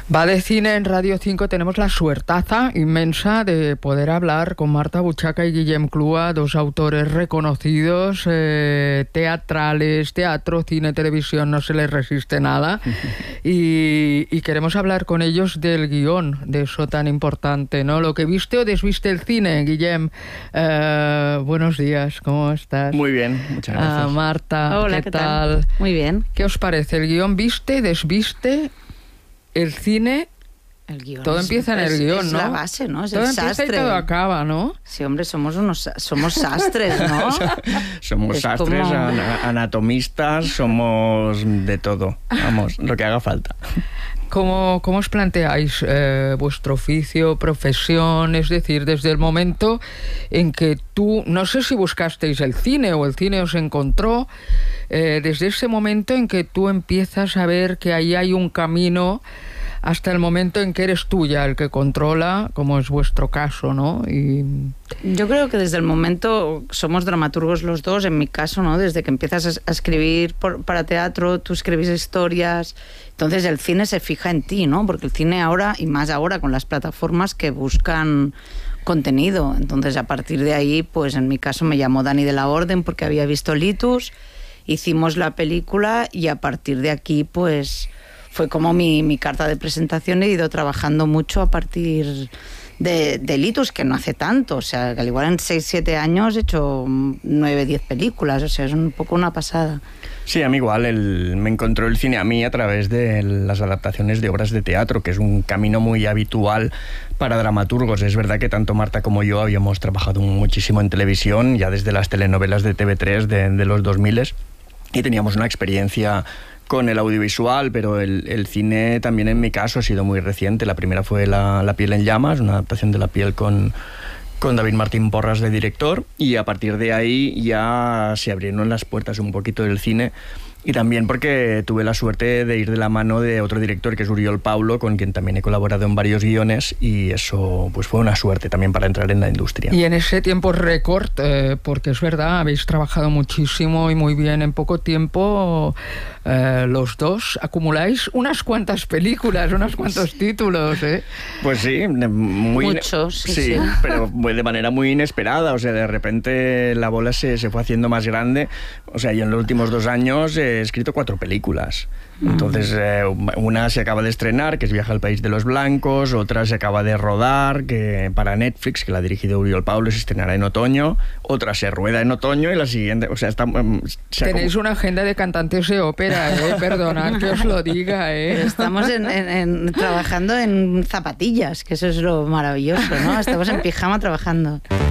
Va de cine en Radio 5. Tenemos la suertaza inmensa de poder hablar con Marta Buchaca y Guillem Clua, dos autores reconocidos, teatrales, teatro, cine, televisión, no se les resiste nada. Y queremos hablar con ellos del guión, de eso tan importante, ¿no? Lo que viste o desviste el cine, Guillem. Buenos días, ¿cómo estás? Muy bien, muchas gracias. Marta, hola, ¿qué tal? Muy bien. ¿Qué os parece? ¿El guión viste, desviste? El cine, el guión todo empieza en el guión, es ¿no? la base, ¿no? Es todo el empieza sastre. Y todo acaba, ¿no? Sí, hombre, somos sastres, ¿no? Somos es sastres, como... anatomistas, somos de todo. Vamos, lo que haga falta. ¿Cómo os planteáis vuestro oficio, profesión? Es decir, desde el momento en que tú, no sé si buscasteis el cine o el cine os encontró, desde ese momento en que tú empiezas a ver que ahí hay un camino hasta el momento en que eres tú ya el que controla, como es vuestro caso, ¿no? Yo creo que desde el momento, somos dramaturgos los dos, en mi caso, ¿no? Desde que empiezas a escribir para teatro, tú escribes historias, entonces el cine se fija en ti, ¿no? Porque el cine ahora, y más ahora con las plataformas que buscan contenido, entonces a partir de ahí, pues en mi caso me llamó Dani de la Orden porque había visto Litus, hicimos la película y a partir de aquí, pues fue como mi carta de presentación. He ido trabajando mucho a partir de Litus, que no hace tanto, o sea, que al igual en 6-7 años he hecho 9-10 películas, o sea, es un poco una pasada. Sí, a mí igual, me encontró el cine a mí a través de las adaptaciones de obras de teatro, que es un camino muy habitual para dramaturgos. Es verdad que tanto Marta como yo habíamos trabajado muchísimo en televisión, ya desde las telenovelas de TV3 de los 2000, y teníamos una experiencia con el audiovisual, pero el cine también en mi caso ha sido muy reciente. La primera fue La piel en llamas, una adaptación de La piel con David Martín Porras de director, y a partir de ahí ya se abrieron las puertas un poquito del cine, y también porque tuve la suerte de ir de la mano de otro director que es Oriol Paulo, con quien también he colaborado en varios guiones, y eso pues fue una suerte también para entrar en la industria. Y en ese tiempo récord, porque es verdad, habéis trabajado muchísimo y muy bien en poco tiempo, los dos acumuláis unas cuantas películas, unos cuantos títulos, ¿eh? Pues sí, muchos, sí, pero de manera muy inesperada. O sea, de repente la bola se fue haciendo más grande. O sea, yo en los últimos 2 años he escrito 4 películas. Entonces, una se acaba de estrenar, que es Viaje al País de los Blancos, otra se acaba de rodar, que para Netflix, que la ha dirigido Oriol Paulo, se estrenará en otoño, otra se rueda en otoño, y la siguiente, o sea, tenéis una agenda de cantantes de ópera, perdonad que os lo diga, Estamos trabajando en zapatillas, que eso es lo maravilloso, ¿no? Estamos en pijama trabajando.